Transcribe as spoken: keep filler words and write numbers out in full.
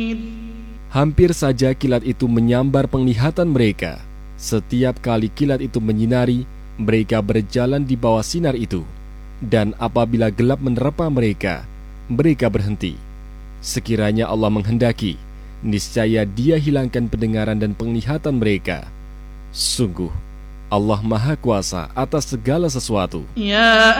Hampir saja kilat itu menyambar penglihatan mereka. Setiap kali kilat itu menyinari, mereka berjalan di bawah sinar itu. Dan apabila gelap menerpa mereka, mereka berhenti. Sekiranya Allah menghendaki, niscaya Dia hilangkan pendengaran dan penglihatan mereka. Sungguh, Allah Maha Kuasa atas segala sesuatu. Ya